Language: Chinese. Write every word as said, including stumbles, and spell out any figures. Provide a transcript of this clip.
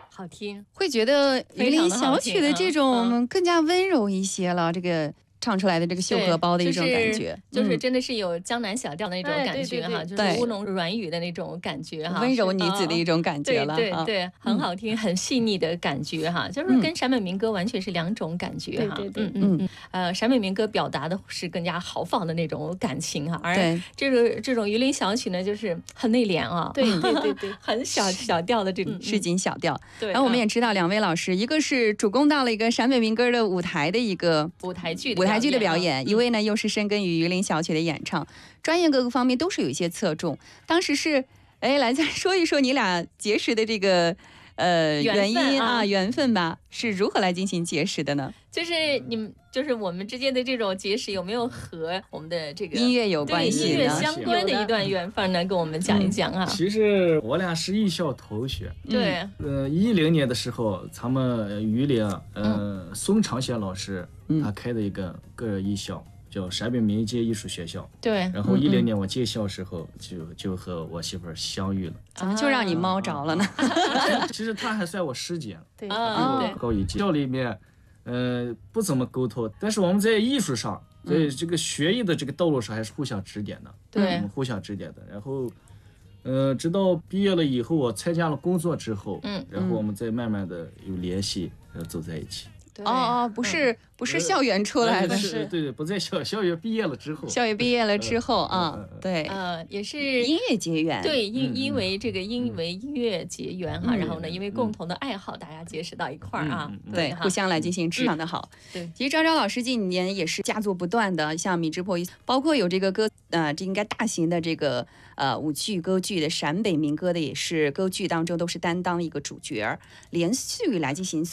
好听， 会觉得榆林小曲的这种更加温柔一些了。这个。唱出来的这个绣荷包的一种感觉， 就是、就是真的是有江南小调的那种感觉哈，就是乌龙软语的那种感觉哈， 温柔女子的一种感觉了， 对对对，很好听，很细腻的感觉哈，就是跟陕北民歌完全是两种感觉哈， 对对对， 嗯嗯呃，陕北民歌表达的是更加豪放的那种感情哈，而这个这种榆林小曲呢，就是很内敛啊， 对对对对， 很小小调的这种市井小调。 对， 然后我们也知道两位老师，一个是主攻到了一个陕北民歌的舞台的一个舞台剧舞台剧的表演。一位呢又是深耕于榆林小曲的演唱，专业各个方面都是有一些侧重。当时是，哎，来再说一说你俩结识的这个呃原因啊缘分吧，是如何来进行结识的呢？ 就是你们，就是我们之间的这种结识，有没有和我们的这个音乐有关系、 音乐相关的一段缘分呢？跟我们讲一讲啊。 嗯、其实我俩是艺校同学， 对， 呃，一零年的时候，咱们榆林，呃，嗯、孙长贤老师他开的一个个人艺校。叫陕北民间艺术学校， 对。 然后一零年我进校时候就就和我媳妇儿相遇了， 怎么就让你猫着了呢？ 啊、其实她还算我师姐， 对， 比我高一届。校里面，呃，不怎么沟通，但是我们在艺术上，在这个学艺的这个道路上还是互相指点的， 对、 嗯，互相指点的。然后，呃，直到毕业了以后，我参加了工作之后， 嗯， 然后我们再慢慢的有联系，然后走在一起。 哦哦，不是、嗯、不是校园出来的， 是对对，不在校校园毕业了之后， 校园毕业了之后啊， 呃、 对， 呃，也是音乐结缘， 对，因因为这个因为音乐结缘哈， 嗯、 然后呢，因为共同的爱好，大家结识到一块儿啊， 嗯、对，互相来进行指导的好。 对， 其实昭昭老师近年也是佳作不断的，像米之破，包括有这个歌，呃，这应该大型的这个呃舞剧歌剧的陕北民歌的，也是歌剧当中都是担当一个主角，连续来进行。